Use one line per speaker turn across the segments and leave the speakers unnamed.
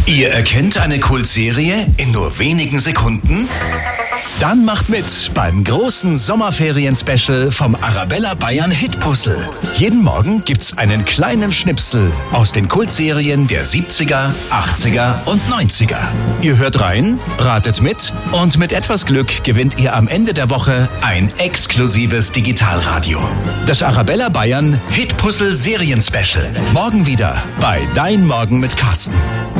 Ihr erkennt eine Kultserie in nur wenigen Sekunden? Dann macht mit beim großen Sommerferien-Special vom Arabella Bayern Hitpuzzle. Jeden Morgen gibt's einen kleinen Schnipsel aus den Kultserien der 70er, 80er und 90er. Ihr hört rein, ratet mit und mit etwas Glück gewinnt ihr am Ende der Woche ein exklusives Digitalradio. Das Arabella Bayern Hitpuzzle Serien-Special. Morgen wieder bei Dein Morgen mit Carsten.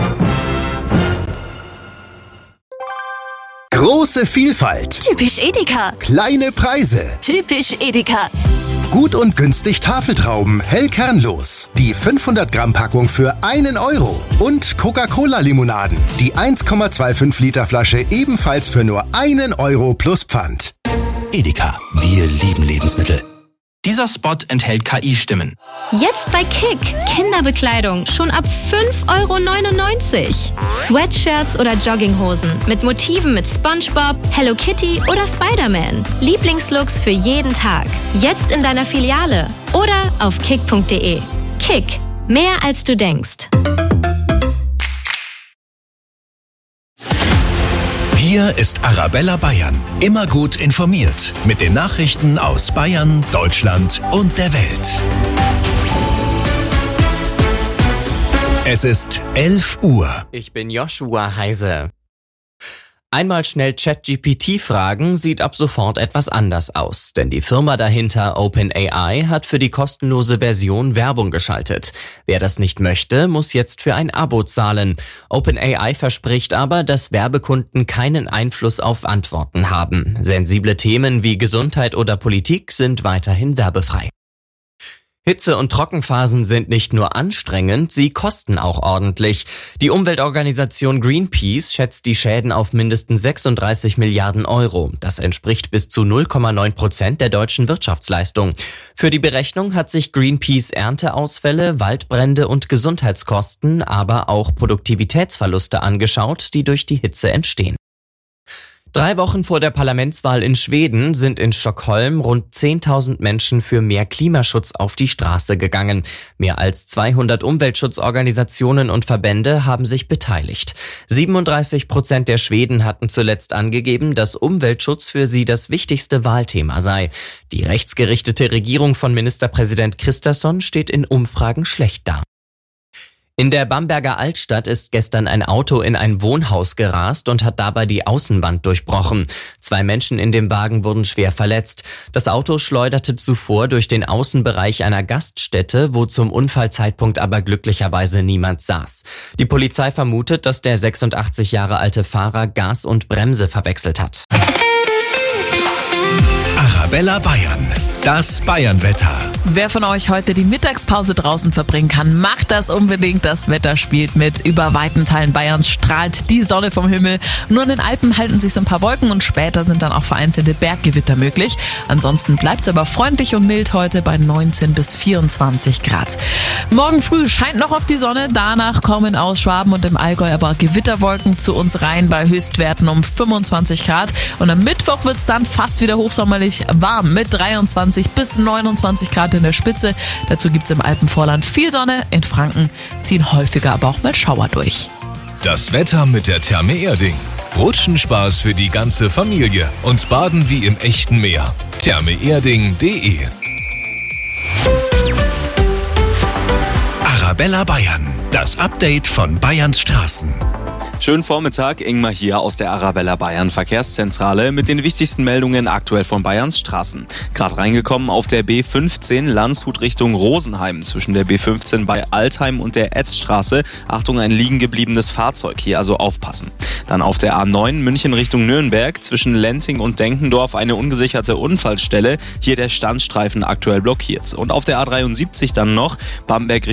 Große Vielfalt.
Typisch Edeka.
Kleine Preise.
Typisch Edeka.
Gut und günstig Tafeltrauben, hellkernlos. Die 500 Gramm Packung für 1 Euro. Und Coca-Cola-Limonaden. Die 1,25 Liter Flasche ebenfalls für nur 1 Euro plus Pfand.
Edeka, wir lieben Lebensmittel.
Dieser Spot enthält KI-Stimmen.
Jetzt bei Kick. Kinderbekleidung schon ab 5,99 €. Sweatshirts oder Jogginghosen mit Motiven mit SpongeBob, Hello Kitty oder Spider-Man. Lieblingslooks für jeden Tag. Jetzt in deiner Filiale oder auf kick.de. Kick. Mehr als du denkst.
Hier ist Arabella Bayern. Immer gut informiert mit den Nachrichten aus Bayern, Deutschland und der Welt. Es ist 11 Uhr.
Ich bin Joshua Heise. Einmal schnell ChatGPT fragen, sieht ab sofort etwas anders aus. Denn die Firma dahinter, OpenAI, hat für die kostenlose Version Werbung geschaltet. Wer das nicht möchte, muss jetzt für ein Abo zahlen. OpenAI verspricht aber, dass Werbekunden keinen Einfluss auf Antworten haben. Sensible Themen wie Gesundheit oder Politik sind weiterhin werbefrei. Hitze- und Trockenphasen sind nicht nur anstrengend, sie kosten auch ordentlich. Die Umweltorganisation Greenpeace schätzt die Schäden auf mindestens 36 Milliarden €. Das entspricht bis zu 0,9% der deutschen Wirtschaftsleistung. Für die Berechnung hat sich Greenpeace Ernteausfälle, Waldbrände und Gesundheitskosten, aber auch Produktivitätsverluste angeschaut, die durch die Hitze entstehen. 3 Wochen vor der Parlamentswahl in Schweden sind in Stockholm rund 10.000 Menschen für mehr Klimaschutz auf die Straße gegangen. Mehr als 200 Umweltschutzorganisationen und Verbände haben sich beteiligt. 37% der Schweden hatten zuletzt angegeben, dass Umweltschutz für sie das wichtigste Wahlthema sei. Die rechtsgerichtete Regierung von Ministerpräsident Kristersson steht in Umfragen schlecht da. In der Bamberger Altstadt ist gestern ein Auto in ein Wohnhaus gerast und hat dabei die Außenwand durchbrochen. 2 Menschen in dem Wagen wurden schwer verletzt. Das Auto schleuderte zuvor durch den Außenbereich einer Gaststätte, wo zum Unfallzeitpunkt aber glücklicherweise niemand saß. Die Polizei vermutet, dass der 86 Jahre alte Fahrer Gas und Bremse verwechselt hat.
Arabella Bayern. Das Bayernwetter.
Wer von euch heute die Mittagspause draußen verbringen kann, macht das unbedingt. Das Wetter spielt mit. Über weiten Teilen Bayerns strahlt die Sonne vom Himmel. Nur in den Alpen halten sich so ein paar Wolken und später sind dann auch vereinzelte Berggewitter möglich. Ansonsten bleibt es aber freundlich und mild heute bei 19 bis 24 Grad. Morgen früh scheint noch auf die Sonne. Danach kommen aus Schwaben und im Allgäu aber Gewitterwolken zu uns rein bei Höchstwerten um 25 Grad. Und am Mittwoch wird es dann fast wieder hochsommerlich warm mit 23 bis 29 Grad in der Spitze. Dazu gibt es im Alpenvorland viel Sonne. In Franken ziehen häufiger aber auch mal Schauer durch.
Das Wetter mit der Therme Erding. Rutschenspaß für die ganze Familie und Baden wie im echten Meer. thermeerding.de.
Arabella Bayern. Das Update von Bayerns Straßen.
Schönen Vormittag, Ingmar hier aus der Arabella Bayern Verkehrszentrale mit den wichtigsten Meldungen aktuell von Bayerns Straßen. Gerade reingekommen auf der B15 Landshut Richtung Rosenheim zwischen der B15 bei Altheim und der Etzstraße. Achtung, ein liegen gebliebenes Fahrzeug, hier also aufpassen. Dann auf der A9 München Richtung Nürnberg zwischen Lenting und Denkendorf eine ungesicherte Unfallstelle. Hier der Standstreifen aktuell blockiert. Und auf der A73 dann noch Bamberg